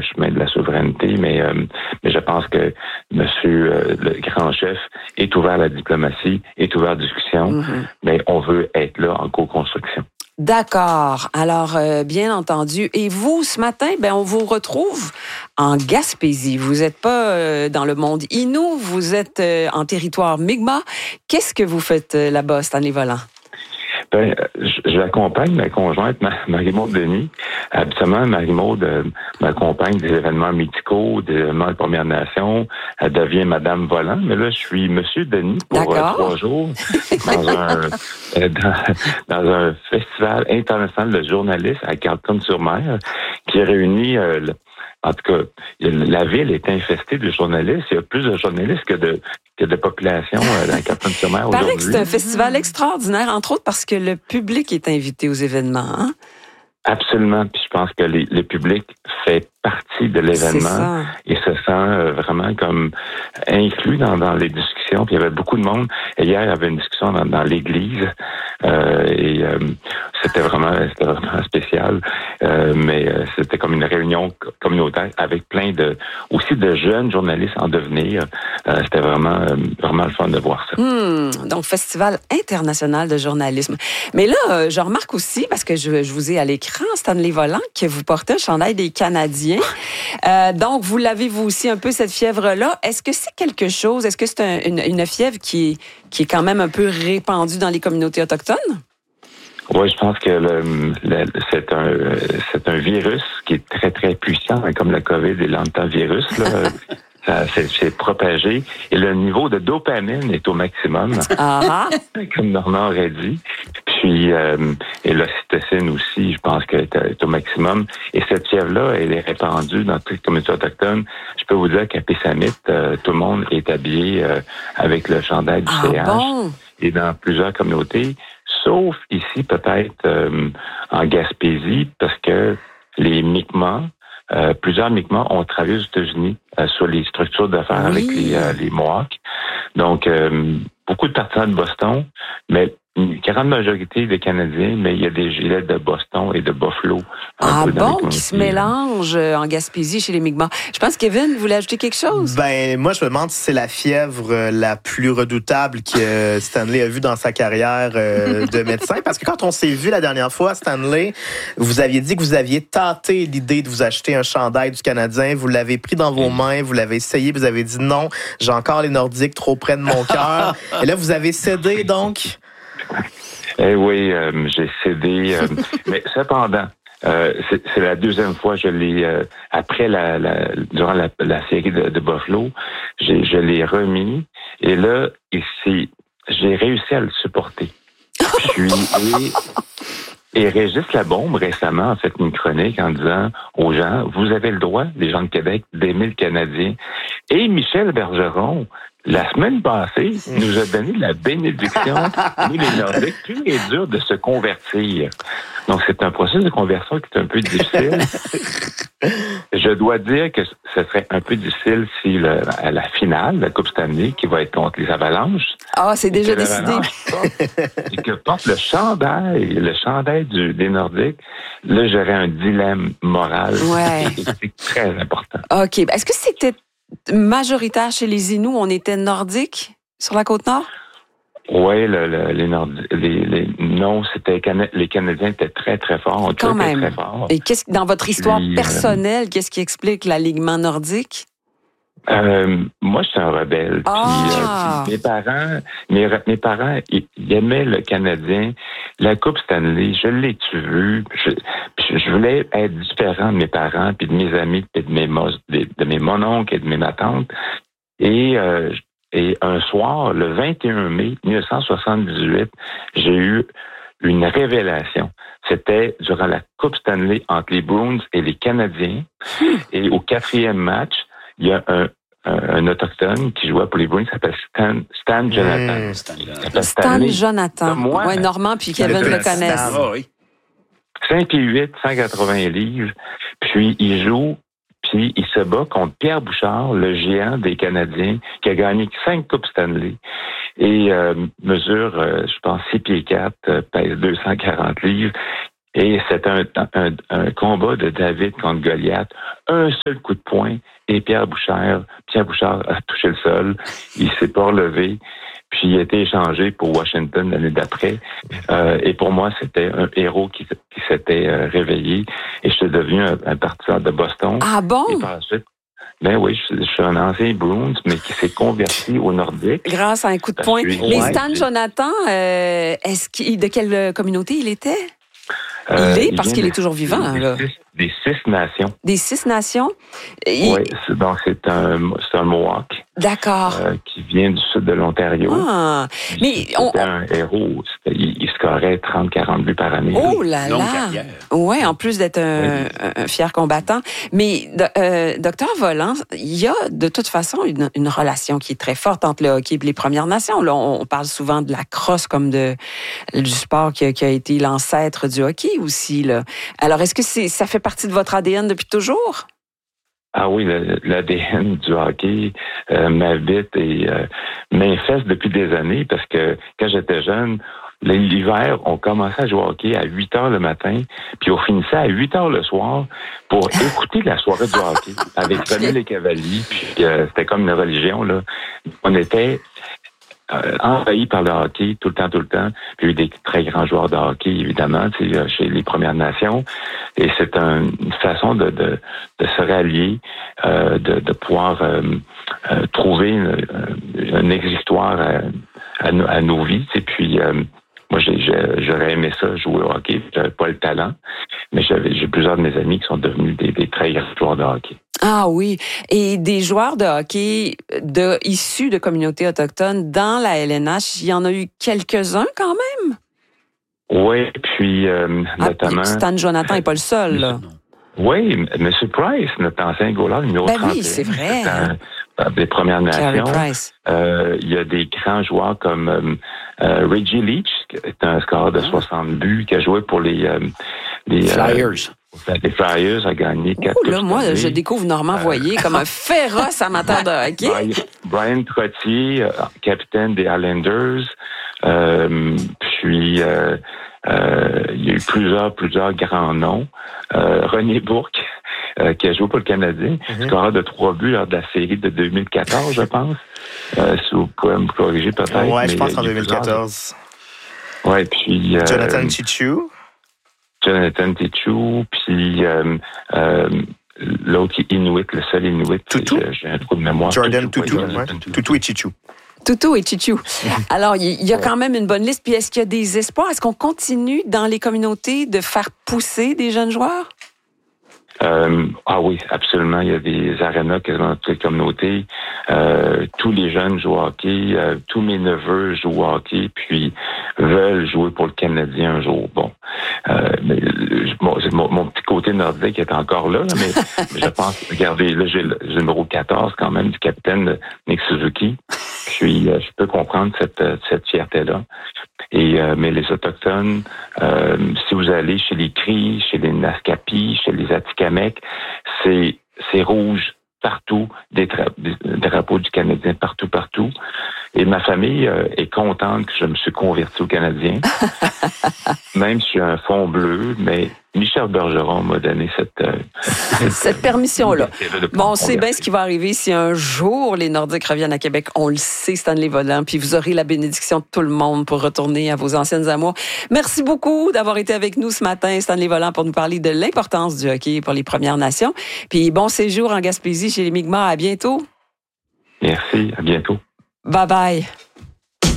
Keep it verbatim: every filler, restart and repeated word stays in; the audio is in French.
chemin de la souveraineté, mais, euh, mais je pense que monsieur euh, le grand chef est ouvert à la diplomatie, est ouvert à la discussion, mm-hmm. mais on veut être là en co-construction. D'accord. Alors, euh, bien entendu. Et vous, ce matin, ben, on vous retrouve en Gaspésie. Vous n'êtes pas euh, dans le monde Innu, vous êtes euh, en territoire Mi'kmaq. Qu'est-ce que vous faites euh, là-bas, Stanley Volant? Ben, j'accompagne ma conjointe, Marie-Maude Denis. Habituellement, Marie-Maude euh, m'accompagne des événements médicaux, des événements de Première Nation. Elle devient Madame Volant. Mais là, je suis Monsieur Denis pour euh, trois jours dans un, euh, dans, dans un festival international de journalistes à Carleton-sur-Mer qui réunit... Euh, le, En tout cas, la ville est infestée de journalistes. Il y a plus de journalistes que de, que de population euh, dans Carleton-sur-Mer aujourd'hui. Il paraît que c'est un festival extraordinaire, entre autres parce que le public est invité aux événements. Hein? Absolument. Puis je pense que les, le public fait partie de l'événement et se sent euh, vraiment comme inclus dans, dans les discussions. Puis il y avait beaucoup de monde. Et hier, il y avait une discussion dans, dans l'église euh, et euh, c'était vraiment, c'était vraiment spécial. Euh, mais euh, c'était comme une réunion communautaire avec plein de aussi de jeunes journalistes en devenir. Euh, c'était vraiment euh, vraiment le fun de voir ça. Mmh, donc Festival international de journalisme. Mais là, euh, je remarque aussi parce que je, je vous ai à l'écran, Stanley Volant, que vous portez un chandail des Canadiens. Euh, donc, vous l'avez vous aussi un peu cette fièvre-là. Est-ce que c'est quelque chose? Est-ce que c'est un, une, une fièvre qui est, qui est quand même un peu répandue dans les communautés autochtones? Oui, je pense que le, le, c'est un c'est un virus qui est très, très puissant, hein, comme le COVID et l'antivirus, là. Ça s'est, s'est propagé et le niveau de dopamine est au maximum, ah. comme Normand aurait dit. Puis, euh, et l'ocytocine aussi, je pense qu'elle est, est au maximum. Et cette fièvre-là, elle est répandue dans toutes les communautés autochtones. Je peux vous dire qu'à Pessamit, euh, tout le monde est habillé euh, avec le chandail du ah, C H. Bon. Et dans plusieurs communautés, sauf ici peut-être euh, en Gaspésie, parce que les Mi'kmaq, Euh, plusieurs Mi'kmaq ont travaillé aux États-Unis euh, sur les structures d'affaires oui. avec les, euh, les Mohawks. Donc, euh, beaucoup de partisans de Boston, mais une grande majorité des Canadiens, mais il y a des gilets de Boston et de Buffalo. Ah bon, qui se mélangent en Gaspésie chez les Mi'kmaq. Je pense, Kevin, vous voulez ajouter quelque chose? Ben, moi, je me demande si c'est la fièvre la plus redoutable que Stanley a vue dans sa carrière de médecin. Parce que quand on s'est vu la dernière fois, Stanley, vous aviez dit que vous aviez tenté l'idée de vous acheter un chandail du Canadien. Vous l'avez pris dans vos mains, vous l'avez essayé, vous avez dit non, j'ai encore les Nordiques trop près de mon cœur. Et là, vous avez cédé, donc... Eh oui, euh, j'ai cédé. Euh, mais cependant, euh, c'est, c'est la deuxième fois que je l'ai, euh, après la, la durant la, la série de, de Buffalo, j'ai, je l'ai remis. Et là, ici, j'ai réussi à le supporter. Puis, et, et Régis Labombe, récemment, a fait une chronique en disant aux gens, vous avez le droit, les gens de Québec, d'aimer le Canadien. Et Michel Bergeron, la semaine passée, nous a donné la bénédiction, nous les Nordiques, plus il est dur de se convertir. Donc, c'est un processus de conversion qui est un peu difficile. Je dois dire que ce serait un peu difficile si le, à la finale, la Coupe Stanley, qui va être contre les Avalanches. Ah, c'est déjà décidé. Porte, et que porte le chandail, le chandail du, des Nordiques, là, j'aurais un dilemme moral. Ouais. Et c'est très important. OK. Est-ce que c'était majoritaire chez les Inuits? On était nordiques sur la Côte-Nord? Oui, le, le, les, Nordi- les, les non, c'était les Canadiens étaient très très forts. On Quand même. Très fort. Et qu'est-ce dans votre histoire Puis, personnelle, euh, qu'est-ce qui explique l'alignement nordique? Euh, moi, je suis un rebelle. Ah. Puis, euh, puis mes parents, mes, mes parents, ils, ils aimaient le Canadien. La Coupe Stanley, je l'ai-tu vu? Je, je, je voulais être différent de mes parents, puis de mes amis, puis de mes, de, de mes mononcles et de mes ma tante. Et euh, Et un soir, le vingt et un mai dix-neuf cent soixante-dix-huit, j'ai eu une révélation. C'était durant la Coupe Stanley entre les Bruins et les Canadiens. Et au quatrième match, il y a un, un, un autochtone qui jouait pour les Bruins, qui s'appelle Stan, Stan Jonathan. Mmh, Stan, Stan Jonathan. Moi, oui, Normand puis Kevin le connaissent. Oh, oui. cinq pieds huit, cent quatre-vingts livres. Puis il joue... Puis il se bat contre Pierre Bouchard, le géant des Canadiens, qui a gagné cinq Coupes Stanley. Et euh, mesure, euh, je pense, six pieds quatre, euh, pèse deux cent quarante livres. Et c'est un, un, un combat de David contre Goliath. Un seul coup de poing et Pierre Bouchard, Pierre Bouchard a touché le sol. Il s'est pas relevé. Puis il a été échangé pour Washington l'année d'après. Euh, et pour moi, c'était un héros qui, qui s'était euh, réveillé. Et je suis devenu un, un partisan de Boston. Ah bon? Et par la suite, ben oui, je, je suis un ancien Bruins, mais qui s'est converti au Nordique. Grâce à un coup de poing. Suis... Mais Ouais. Stan Jonathan, euh, est-ce qu'il, de quelle communauté il était? Euh, il est, il parce vient qu'il des- est toujours vivant, des, là. Six, des six nations. Des six nations? Il- Oui, c'est, donc c'est un, c'est un Mohawk D'accord. euh, qui vient du sud de l'Ontario. Ah, Puis mais c'était on- un héros. C'était- il, il scorait trente à quarante buts par année. Oh là Longue là! carrière. Oui, en plus d'être un, un fier combattant. Mais, do- euh, docteur Volant, il y a de toute façon une, une relation qui est très forte entre le hockey et les Premières Nations. Là, on, on parle souvent de la crosse comme de, du sport qui a, qui a été l'ancêtre du hockey aussi. Là. Alors, est-ce que c'est, ça fait partie de votre A D N depuis toujours? Ah oui, le- l'A D N du hockey euh, m'habite et euh, m'infeste depuis des années parce que quand j'étais jeune, l'hiver, on commençait à jouer au hockey à huit heures le matin, puis on finissait à huit heures le soir pour écouter la soirée du hockey avec René Les Cavaliers, puis euh, c'était comme une religion, là. On était euh, envahi par le hockey tout le temps, tout le temps. Puis il y a eu des très grands joueurs de hockey, évidemment, tu sais, chez les Premières Nations. Et c'est un, une façon de, de, de se rallier, euh, de, de pouvoir euh, euh, trouver une, un exutoire à, à, nos, à nos vies. Et puis, euh, moi, j'ai, j'ai, j'aurais aimé ça, jouer au hockey. J'avais pas le talent, mais j'avais, j'ai plusieurs de mes amis qui sont devenus des, des très grands joueurs de hockey. Ah oui. Et des joueurs de hockey de, issus de communautés autochtones dans la L N H, il y en a eu quelques-uns quand même? Oui, puis euh, Ah, notamment... puis Stan Jonathan n'est pas le seul, là. Oui, M. Price, notre ancien goaler, numéro Ben trente et un. oui, c'est vrai. Dans, dans des Premières Carey Nations. Price. Euh, il y a des grands joueurs comme euh, euh, Reggie Leach, qui est un scoreur de soixante buts, qui a joué pour les... Euh, les Flyers. Euh, les Flyers, a gagné quatre Oh là, coupes moi, Stanley. je découvre Normand Voyer comme un féroce amateur de hockey. Brian, Brian Trottier, euh, capitaine des Islanders. Euh, puis... Euh, Euh, il y a eu plusieurs, plusieurs grands noms. Euh, René Bourque, euh, qui a joué pour le Canadien, Mm-hmm. scoreur de trois buts lors de la série de deux mille quatorze, je pense. Euh, si vous pouvez me corriger peut-être. Ouais, je mais pense en il y a deux mille quatorze. plusieurs- Ouais, puis... Euh, Jonathan Chichou. Jonathan Tichou, puis euh, euh, l'autre qui est Inuit, le seul Inuit. Toutou? J'ai, j'ai un trou de mémoire. Jordan Toutou. ouais, Ouais. Jonathan Toutou. Toutou et Chichou. Toutou et Chichou. Alors, il y a quand même une bonne liste. Puis est-ce qu'il y a des espoirs? Est-ce qu'on continue dans les communautés de faire pousser des jeunes joueurs? Euh, ah oui, absolument. Il y a des arénas quasiment dans toutes les communautés. Euh, tous les jeunes jouent au hockey. Euh, tous mes neveux jouent au hockey, puis veulent jouer pour le Canadien un jour. Bon, euh, mais bon, mon, mon petit côté nordique est encore là, là, mais, mais je pense, regardez, là, j'ai le, j'ai le numéro quatorze quand même du capitaine Nick Suzuki. Puis euh, je peux comprendre cette, cette fierté-là. Et euh, mais les Autochtones, euh, si vous allez chez les Cris, chez les Naskapi, chez les Atikamekw, c'est c'est rouge partout, des, tra- des drapeaux du Canadien partout, partout. Et ma famille euh, est contente que je me suis converti au Canadien, même si j'ai un fond bleu, mais Michel Bergeron m'a donné cette... Euh, Cette permission-là. de Bon, on sait bien convertir. ce qui va arriver si un jour les Nordiques reviennent à Québec. On le sait, Stanley Volant, puis vous aurez la bénédiction de tout le monde pour retourner à vos anciennes amours. Merci beaucoup d'avoir été avec nous ce matin, Stanley Volant, pour nous parler de l'importance du hockey pour les Premières Nations. Puis bon séjour en Gaspésie chez les Mi'kmaq. À bientôt. Merci, à bientôt. Bye bye.